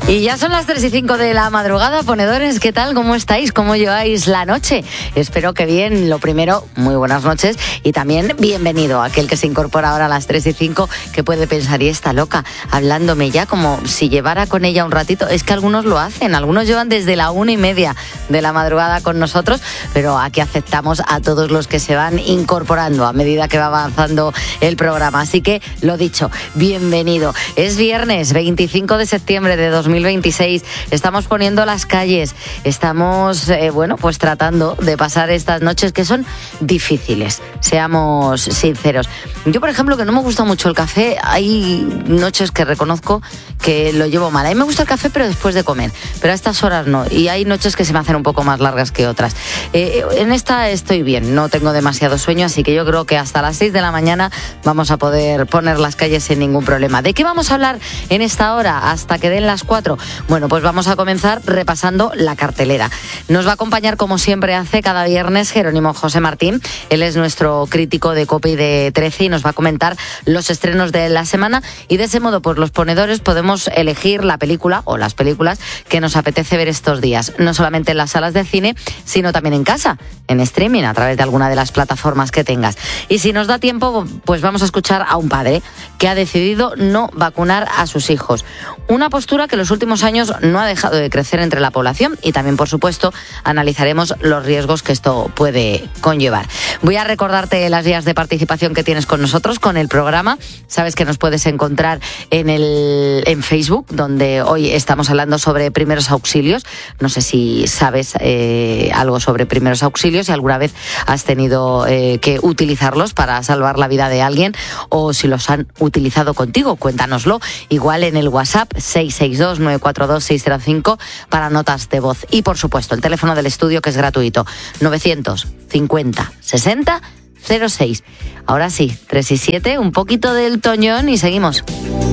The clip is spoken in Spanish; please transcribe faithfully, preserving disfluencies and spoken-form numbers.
Y ya son las tres y cinco de la madrugada, ponedores, ¿qué tal? ¿Cómo estáis? ¿Cómo lleváis la noche? Espero que bien. Lo primero, muy buenas noches y también bienvenido a aquel que se incorpora ahora a las tres y cinco, que puede pensar, y está loca, hablándome ya como si llevara con ella un ratito. Es que algunos lo hacen, algunos llevan desde la una y media de la madrugada con nosotros, pero aquí aceptamos a todos los que se van incorporando a medida que va avanzando el programa. Así que, lo dicho, bienvenido. Es viernes veinticinco de septiembre de dos mil veintiséis, estamos poniendo las calles, estamos, eh, bueno, pues tratando de pasar estas noches que son difíciles, seamos sinceros. Yo, por ejemplo, que no me gusta mucho el café, hay noches que reconozco que lo llevo mal. A mí me gusta el café, pero después de comer, pero a estas horas no, y hay noches que se me hacen un poco más largas que otras. Eh, en esta estoy bien, no tengo demasiado sueño, así que yo creo que hasta las seis de la mañana vamos a poder poner las calles sin ningún problema. ¿De qué vamos a hablar en esta hora hasta que den las cuatro? Bueno, pues vamos a comenzar repasando la cartelera. Nos va a acompañar, como siempre hace cada viernes, Jerónimo José Martín. Él es nuestro crítico de COPE y de trece y nos va a comentar los estrenos de la semana, y de ese modo, pues los ponedores podemos elegir la película o las películas que nos apetece ver estos días, no solamente en las salas de cine, sino también en casa, en streaming, a través de alguna de las plataformas que tengas. Y si nos da tiempo, pues vamos a escuchar a un padre que ha decidido no vacunar a sus hijos. Una postura que los últimos años no ha dejado de crecer entre la población, y también, por supuesto, analizaremos los riesgos que esto puede conllevar. Voy a recordarte las vías de participación que tienes con nosotros, con el programa. Sabes que nos puedes encontrar en el en Facebook, donde hoy estamos hablando sobre primeros auxilios. No sé si sabes eh, algo sobre primeros auxilios, si alguna vez has tenido eh, que utilizarlos para salvar la vida de alguien, o si los han utilizado contigo. Cuéntanoslo, igual en el WhatsApp seis seis dos, nueve cuatro dos, seis cero cinco para notas de voz. Y por supuesto el teléfono del estudio, que es gratuito, novecientos cincuenta sesenta cero seis. Ahora sí, tres y siete, un poquito del Toñón y seguimos.